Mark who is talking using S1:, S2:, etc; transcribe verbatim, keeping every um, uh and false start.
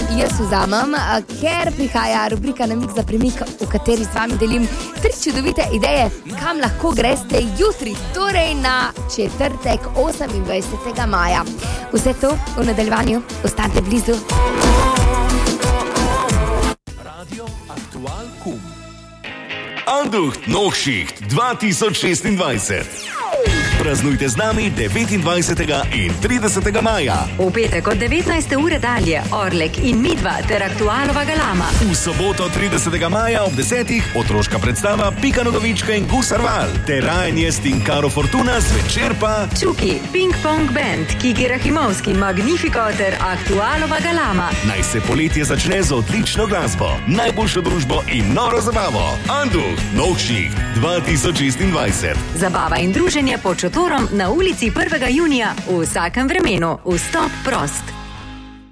S1: jaz vzamem, ker prihaja rubrika Namig za premik, v kateri z vami delim tri čudovite ideje, kam lahko greste jutri, torej na četrtek osemindvajsetega maja. Vse to v nadaljevanju, ostanite blizu.
S2: Radio Aktual Kum. Anducht Nochschicht dva tisoč šestindvajset. Praznujte z nami devetindvajsetega in tridesetega maja.
S3: V petek od devetnajste ure dalje Orlek in Midva ter Aktualova galama.
S2: V soboto tridesetega maja ob desetih otroška predstava Pika Nogavička in Gusar Val ter Ryan Jest in Karo Fortuna, zvečer pa
S3: Čuki, Ping Pong Band, Kiki Rahimovski, Magnifico ter Aktualova galama.
S2: Naj se poletje začne z odlično glasbo, najboljšo družbo in noro zabavo. Anducht Nochschicht dva tisoč šestindvajset.
S3: Zabava in druženje pod šotorom na ulici prvega junija v vsakem vremenu. Vstop prost.